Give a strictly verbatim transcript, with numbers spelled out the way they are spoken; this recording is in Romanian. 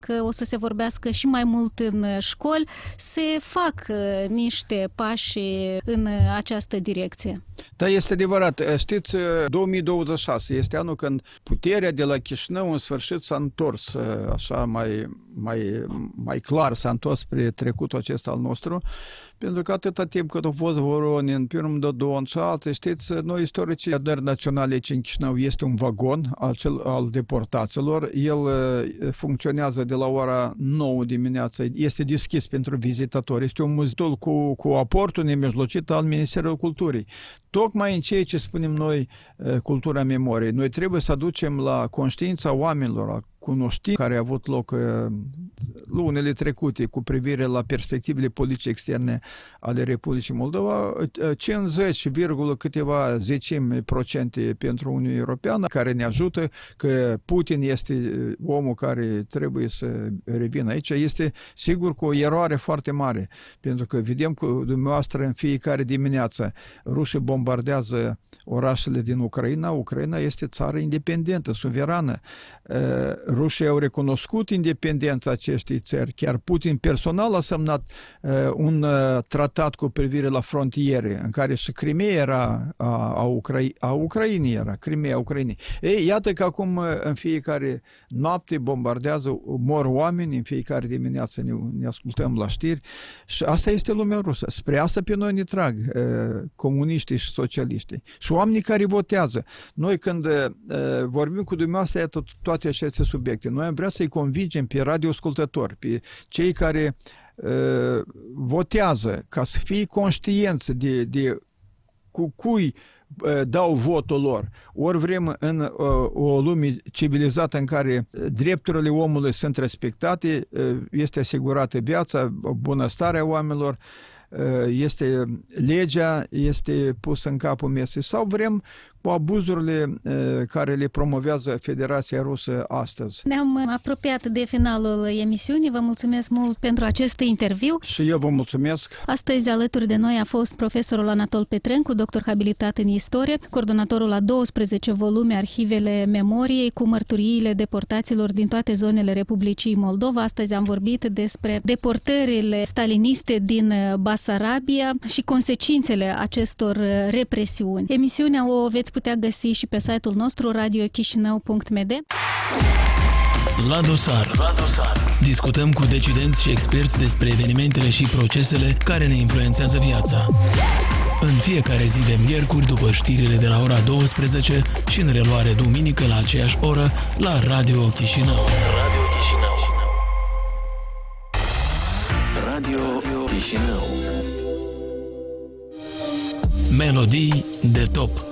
că o să se vorbească și mai mult în școli, se fac niște pași în această direcție. Da, este adevărat. Știți, două mii douăzeci și șase este anul când puterea de la Chișinău în sfârșit s-a întors, așa mai, mai, mai clar s-a întors spre trecutul acesta al nostru, pentru că atâta timp cât au fost Voronin, Pirm Dodon și alții, știți, noi istoricii naționale aici în Chișinău este un vagon al, cel, al deportaților. El funcționează de la ora nouă dimineața, este deschis pentru vizitatori. Este un muzeu cu, cu aportul nemijlocit al Ministerului Culturii. Tocmai în ceea ce spunem noi, cultura memoriei, noi trebuie să aducem la conștiința oamenilor, la cunoștințe care a avut loc lunile trecute cu privire la perspectivele politice externe ale Republicii Moldova, cincizeci, câteva zecimi procente pentru Uniunea Europeană, care ne ajută, că Putin este omul care trebuie să revină aici, este sigur cu o eroare foarte mare, pentru că vedem cu dumneavoastră în fiecare dimineață rușii bombardează orașele din Ucraina. Ucraina este țară independentă, suverană. Rușii au recunoscut independența acestei țări. Chiar Putin personal a semnat uh, un uh, tratat cu privire la frontiere, în care și Crimea era a, a, Ucrai a Ucrainei, era Crimea Ucrainei. Ei, iată că acum în fiecare noapte bombardează, mor oameni, în fiecare dimineață ne, ne ascultăm la știri și asta este lumea rusă. Spre asta pe noi ne trag uh, comuniștii și socialiștii. Și oamenii care votează. Noi când uh, vorbim cu dumneavoastră iată, toate aceste subiecte, noi am vrea să-i convingem pe radioascultători, pe cei care uh, votează, ca să fie conștienți de, de cu cui uh, dau votul lor. Ori vrem în uh, o lume civilizată în care drepturile omului sunt respectate, uh, este asigurată viața, bunăstarea oamenilor, este legea, este pusă în capul mesei, sau vrem cu abuzurile care le promovează Federația Rusă astăzi. Ne-am apropiat de finalul emisiunii. Vă mulțumesc mult pentru acest interviu. Și eu vă mulțumesc. Astăzi alături de noi a fost profesorul Anatol Petrencu, doctor habilitat în istorie, coordonatorul la douăsprezece volume Arhivele Memoriei cu mărturiile deportaților din toate zonele Republicii Moldova. Astăzi am vorbit despre deportările staliniste din Basarabia și consecințele acestor represiuni. Emisiunea o veți putea găsi și pe site-ul nostru radio chișinău punct m d. La dosar. La dosar. Discutăm cu decidenți și experți despre evenimentele și procesele care ne influențează viața. În fiecare zi de miercuri, după știrile de la ora douăsprezece și în reluare duminică la aceeași oră la Radio Chișinău. Radio Chișinău. Radio Chișinău. Melodii de top.